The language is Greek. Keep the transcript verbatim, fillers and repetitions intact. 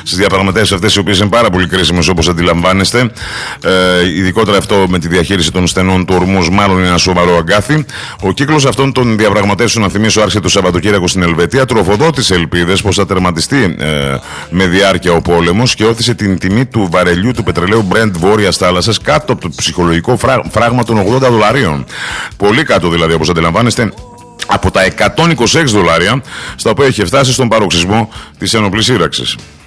στις διαπραγματεύσεις αυτές, οι οποίες είναι πάρα πολύ κρίσιμες όπως αντιλαμβάνεστε. Ε, ειδικότερα αυτό με τη διαχείριση των στενών του ορμούς, μάλλον είναι ένα σοβαρό αγκάθι. Ο κύκλος αυτών των διαπραγματεύσεων, να θυμίσω, άρχισε το Σαββατοκύριακο στην Ελβετία, τροφοδότησε ελπίδες πως θα τερματιστεί ε, με διάρκεια ο πόλεμος και όθησε την τιμή του βαρελιού του πετρελαίου Brent Βόρειας Θάλασσας κάτω από το ψυχολογικό φράγμα των ογδόντα δολαρίων. Πολύ κάτω δηλαδή, όπως αντιλαμβάνεστε, από τα εκατόν είκοσι έξι δολάρια στα οποία έχει φτάσει στον παροξισμό της ένοπλης σύραξης.